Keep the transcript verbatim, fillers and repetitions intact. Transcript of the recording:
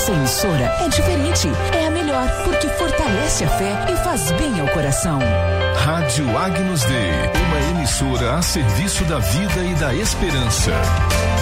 Essa emissora é diferente, é a melhor, porque fortalece a fé e faz bem ao coração. Rádio Agnus Dei, uma emissora a serviço da vida e da esperança.